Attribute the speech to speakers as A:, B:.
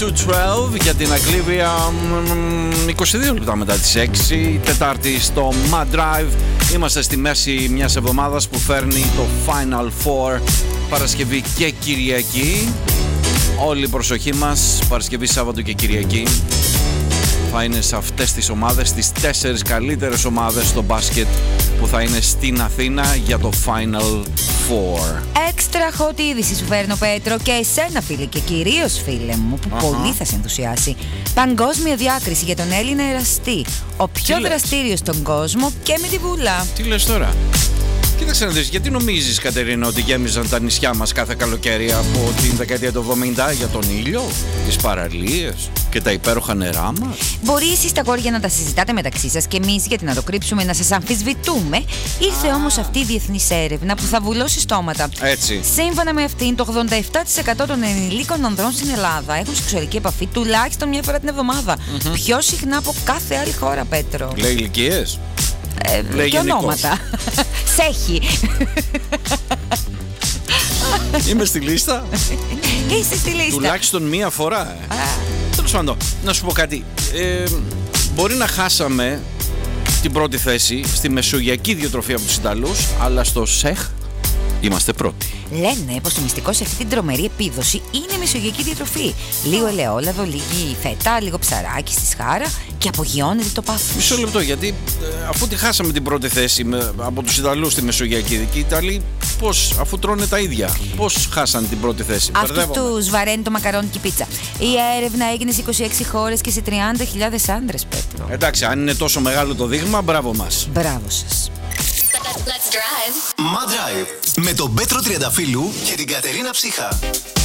A: 2:12 για την ακρίβεια, 22 λεπτά μετά τις 6, Τετάρτη στο Mad Drive. Είμαστε στη μέση μιας εβδομάδας που φέρνει το Final Four, Παρασκευή και Κυριακή. Όλη η προσοχή μας, Παρασκευή, Σάββατο και Κυριακή, θα είναι σε αυτές τις ομάδες, τις 4 καλύτερες ομάδες στο μπάσκετ που θα είναι στην Αθήνα για το Final Four.
B: Έξτρα hot είδηση σου φέρνω, Πέτρο, και εσένα, φίλε, και κυρίως, φίλε μου, που πολύ θα σε ενθουσιάσει. Παγκόσμια διάκριση για τον Έλληνα εραστή. Ο πιο δραστήριος στον κόσμο και με τη βούλα.
A: Τι λες τώρα? Κοίταξε να δεις, γιατί νομίζεις, Κατερίνα, ότι γέμιζαν τα νησιά μας κάθε καλοκαίρι από την δεκαετία του 70 για τον ήλιο, τις παραλίες και τα υπέροχα νερά μας?
B: Μπορεί εσείς τα κόρια να τα συζητάτε μεταξύ σας και εμείς, γιατί να το κρύψουμε, να σας αμφισβητούμε. Ήρθε όμως αυτή η διεθνής έρευνα που θα βουλώσει στόματα.
A: Έτσι.
B: Σύμφωνα με αυτήν, το 87% των ενηλίκων ανδρών στην Ελλάδα έχουν σεξουαλική επαφή τουλάχιστον μια φορά την εβδομάδα. Πιο συχνά από κάθε άλλη χώρα, Πέτρο.
A: Λέει ηλικίες? Λέει
B: και ονόματα. Σέχει.
A: Είμαι στη λίστα.
B: Είσαι στη λίστα.
A: Τουλάχιστον μία φορά. Τέλος πάντων, να σου πω κάτι. Μπορεί να χάσαμε την πρώτη θέση στη μεσογειακή διατροφή από τους Ιταλούς, αλλά στο ΣΕΧ είμαστε πρώτοι.
B: Λένε πως το μυστικό σε αυτή την τρομερή επίδοση είναι η μεσογειακή διατροφή. Λίγο ελαιόλαδο, λίγη φέτα, λίγο ψαράκι στη σχάρα και απογειώνεται το πάθος.
A: Μισό λεπτό, γιατί αφού τη χάσαμε την πρώτη θέση από τους Ιταλούς στη μεσογειακή, και οι Ιταλοί πώς, αφού τρώνε τα ίδια, πώς χάσανε την πρώτη θέση?
B: Αυτούς τους βαραίνει το μακαρόνι και η πίτσα. Η έρευνα έγινε σε 26 χώρες και σε 30.000 άντρες, Πέτρο.
A: Εντάξει, αν είναι τόσο μεγάλο το δείγμα, μπράβο μας.
B: Μπράβο σας.
C: Let's drive. Mad Drive με τον Πέτρο Τριανταφύλου και την Κατερίνα Ψύχα.